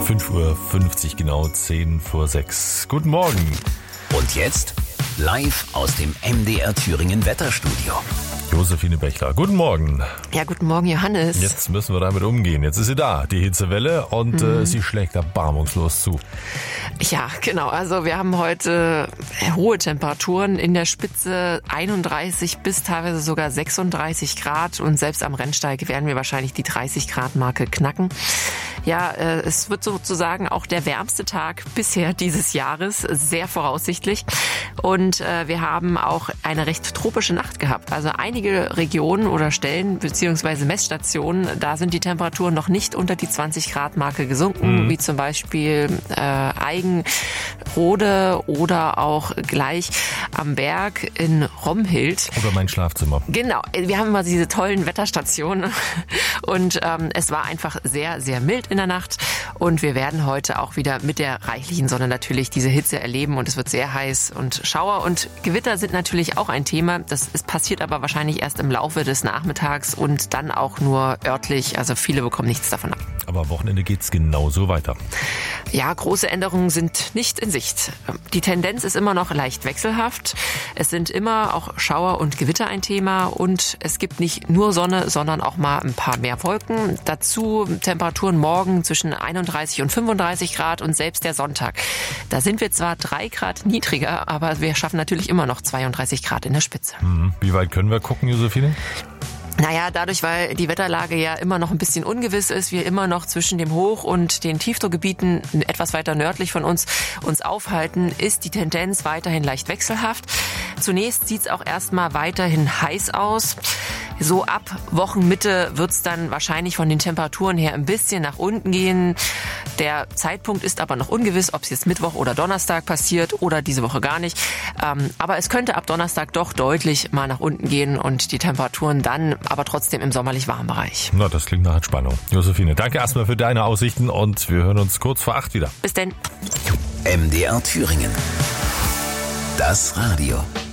5:50 Uhr genau, 5:50. Guten Morgen. Und jetzt live aus dem MDR Thüringen Wetterstudio. Josephine Bechler, guten Morgen. Ja, guten Morgen, Johannes. Jetzt müssen wir damit umgehen. Jetzt ist sie da, die Hitzewelle, und sie schlägt erbarmungslos zu. Ja, genau. Also wir haben heute hohe Temperaturen in der Spitze, 31 bis teilweise sogar 36 Grad. Und selbst am Rennsteig werden wir wahrscheinlich die 30 Grad Marke knacken. Ja, es wird sozusagen auch der wärmste Tag bisher dieses Jahres, sehr voraussichtlich. Und wir haben auch eine recht tropische Nacht gehabt. Also einige Regionen oder Stellen bzw. Messstationen, da sind die Temperaturen noch nicht unter die 20 Grad Marke gesunken, wie zum Beispiel Eigenrode oder auch gleich am Berg in Romhild. Oder mein Schlafzimmer. Genau, wir haben immer diese tollen Wetterstationen und es war einfach sehr, sehr mild in der Nacht und wir werden heute auch wieder mit der reichlichen Sonne natürlich diese Hitze erleben und es wird sehr heiß und Schauer und Gewitter sind natürlich auch ein Thema. Das passiert aber wahrscheinlich erst im Laufe des Nachmittags und dann auch nur örtlich, also viele bekommen nichts davon ab. Aber am Wochenende geht's genauso weiter. Ja, große Änderungen sind nicht in Sicht. Die Tendenz ist immer noch leicht wechselhaft. Es sind immer auch Schauer und Gewitter ein Thema und es gibt nicht nur Sonne, sondern auch mal ein paar mehr Wolken. Dazu Temperaturen morgen zwischen 31 und 35 Grad und selbst der Sonntag. Da sind wir zwar 3 Grad niedriger, aber wir schaffen natürlich immer noch 32 Grad in der Spitze. Wie weit können wir gucken, Josephine? Naja, dadurch, weil die Wetterlage ja immer noch ein bisschen ungewiss ist, wir immer noch zwischen dem Hoch- und den Tiefdruckgebieten etwas weiter nördlich von uns aufhalten, ist die Tendenz weiterhin leicht wechselhaft. Zunächst sieht's auch erstmal weiterhin heiß aus. So ab Wochenmitte wird's dann wahrscheinlich von den Temperaturen her ein bisschen nach unten gehen. Der Zeitpunkt ist aber noch ungewiss, ob es jetzt Mittwoch oder Donnerstag passiert oder diese Woche gar nicht. Aber es könnte ab Donnerstag doch deutlich mal nach unten gehen und die Temperaturen dann aber trotzdem im sommerlich warmen Bereich. Na, das klingt nach Entspannung. Josephine, danke erstmal für deine Aussichten und wir hören uns kurz vor 8 wieder. Bis denn. MDR Thüringen. Das Radio.